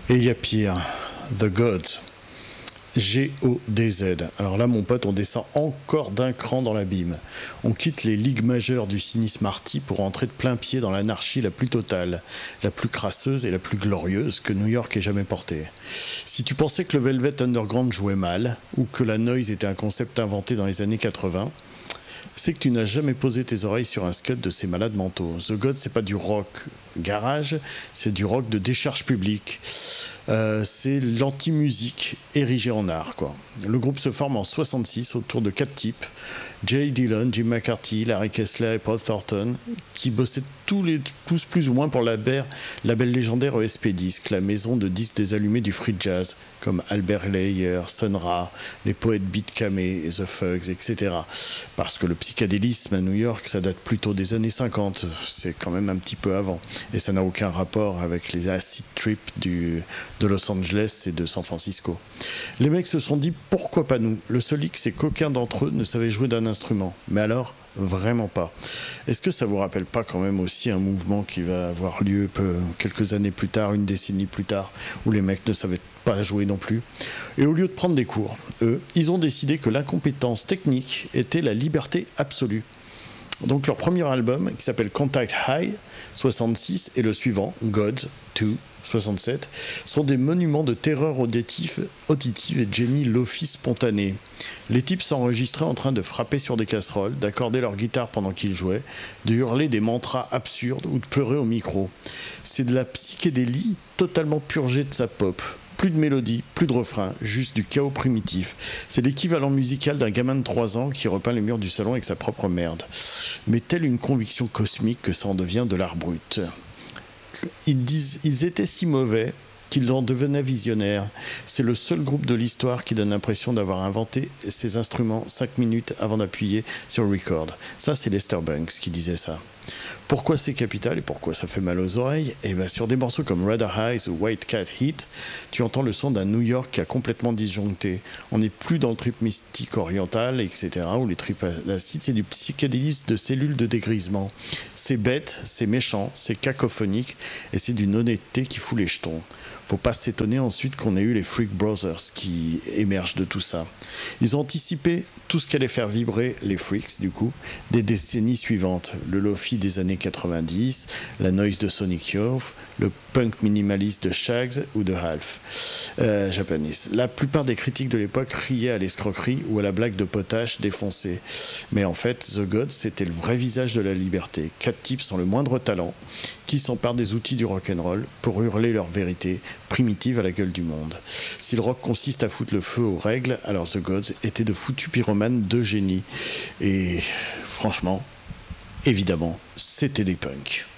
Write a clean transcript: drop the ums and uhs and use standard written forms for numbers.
Et il y a pire, The Gods. G-O-D-Z. Alors là, mon pote, on descend encore d'un cran dans l'abîme. On quitte les ligues majeures du cynisme arty pour entrer de plein pied dans l'anarchie la plus totale, la plus crasseuse et la plus glorieuse que New York ait jamais portée. Si tu pensais que le Velvet Underground jouait mal, ou que la noise était un concept inventé dans les années 80, c'est que tu n'as jamais posé tes oreilles sur un scud de ces malades mentaux. The God, c'est pas du rock garage, c'est du rock de décharge publique. C'est l'anti-musique érigée en art, quoi. Le groupe se forme en 66 autour de 4 types: Jay Dillon, Jim McCarthy, Larry Kessler et Paul Thornton, qui bossaient tous plus ou moins pour label légendaire ESP Disc, la maison de disques des allumés du free jazz, comme Albert Layer, Sun Ra, les poètes Beat Kamé, The Fugs, etc. Parce que le psychédélisme à New York, ça date plutôt des années 50, c'est quand même un petit peu avant, et ça n'a aucun rapport avec les acid trips de Los Angeles et de San Francisco. Les mecs se sont dit, pourquoi pas nous? Le seul hic, c'est qu'aucun d'entre eux ne savait jouer d'un instrument. Mais alors, vraiment pas. Est-ce que ça vous rappelle pas quand même aussi un mouvement qui va avoir lieu quelques années plus tard, une décennie plus tard, où les mecs ne savaient pas jouer non plus? Et au lieu de prendre des cours, eux, ils ont décidé que l'incompétence technique était la liberté absolue. Donc leur premier album, qui s'appelle Contact High 66, et le suivant, Gods 2 67, sont des monuments de terreur auditive et de génie lofi spontané. Les types s'enregistraient en train de frapper sur des casseroles, d'accorder leur guitare pendant qu'ils jouaient, de hurler des mantras absurdes ou de pleurer au micro. C'est de la psychédélie totalement purgée de sa pop. Plus de mélodie, plus de refrain, juste du chaos primitif. C'est l'équivalent musical d'un gamin de 3 ans qui repeint les murs du salon avec sa propre merde. Mais telle une conviction cosmique que ça en devient de l'art brut. Ils étaient si mauvais qu'ils en devenaient visionnaires. C'est le seul groupe de l'histoire qui donne l'impression d'avoir inventé ses instruments 5 minutes avant d'appuyer sur record. Ça, c'est Lester Banks qui disait ça. Pourquoi c'est capital et pourquoi ça fait mal aux oreilles? Et bien sur des morceaux comme Red Eyes ou White Cat Heat, tu entends le son d'un New York qui a complètement disjoncté. On n'est plus dans le trip mystique oriental, etc., ou les trips acides, c'est du psychédélisme de cellules de dégrisement. C'est bête, c'est méchant, c'est cacophonique, et c'est d'une honnêteté qui fout les jetons. Faut pas s'étonner ensuite qu'on ait eu les Freak Brothers qui émergent de tout ça. Ils ont anticipé tout ce qu'allait faire vibrer les Freaks, du coup, des décennies suivantes. Le lofi des années 90, la noise de Sonic Youth, le punk minimaliste de Shags ou de Half. Japanese. La plupart des critiques de l'époque riaient à l'escroquerie ou à la blague de potache défoncée. Mais en fait, The Gods, c'était le vrai visage de la liberté. 4 types sans le moindre talent, qui s'emparent des outils du rock'n'roll pour hurler leur vérité primitive à la gueule du monde. Si le rock consiste à foutre le feu aux règles, alors The Gods étaient de foutus pyromanes de génie. Et franchement, évidemment, c'était des punks.